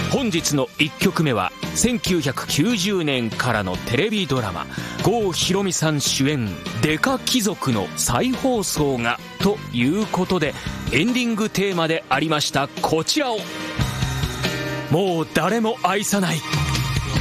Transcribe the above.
本日の1曲目は1990年からのテレビドラマ、郷ひろみさん主演デカ貴族の再放送がということで、エンディングテーマでありましたこちらを、もう誰も愛さない